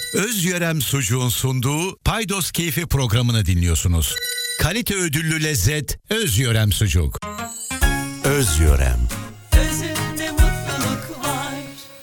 Özyörem Sucuğun sunduğu Paydos Keyfi programını dinliyorsunuz. Kalite ödüllü lezzet Özyörem Sucuk. Özyörem. Özünde mutluluk var.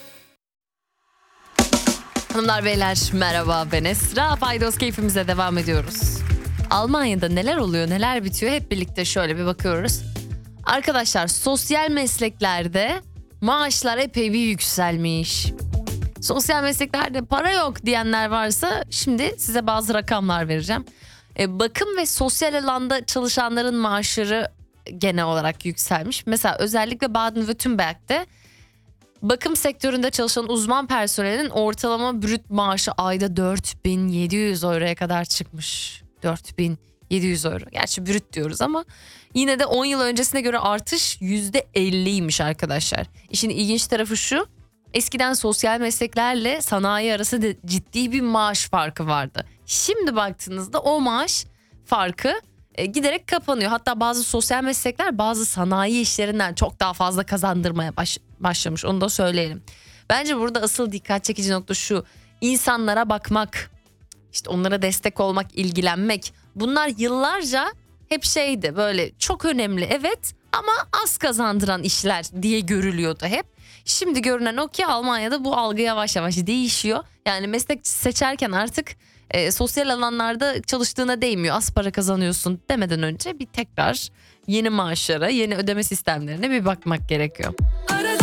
Hanımlar beyler merhaba, ben Esra. Paydos Keyfimize devam ediyoruz. Almanya'da neler oluyor, neler bitiyor, hep birlikte şöyle bir bakıyoruz. Arkadaşlar, sosyal mesleklerde maaşlar epey bir yükselmiş. Sosyal mesleklerde para yok diyenler varsa şimdi size bazı rakamlar vereceğim. Bakım ve sosyal alanda çalışanların maaşları genel olarak yükselmiş. Mesela özellikle Baden-Württemberg'de bakım sektöründe çalışan uzman personelin ortalama brüt maaşı ayda 4.700 euroya kadar çıkmış. 4.700 euro. Gerçi brüt diyoruz ama yine de 10 yıl öncesine göre artış %50'ymiş arkadaşlar. İşin ilginç tarafı şu: eskiden sosyal mesleklerle sanayi arası da ciddi bir maaş farkı vardı. Şimdi baktığınızda o maaş farkı giderek kapanıyor. Hatta bazı sosyal meslekler bazı sanayi işlerinden çok daha fazla kazandırmaya başlamış. Onu da söyleyelim. Bence burada asıl dikkat çekici nokta şu: İnsanlara bakmak, işte onlara destek olmak, ilgilenmek. Bunlar yıllarca hep şeydi, böyle çok önemli evet ama az kazandıran işler diye görülüyordu hep. Şimdi görünen o ki Almanya'da bu algı yavaş yavaş değişiyor. Yani meslek seçerken artık sosyal alanlarda çalıştığına değmiyor, az para kazanıyorsun demeden önce bir tekrar yeni maaşlara, yeni ödeme sistemlerine bir bakmak gerekiyor. Ara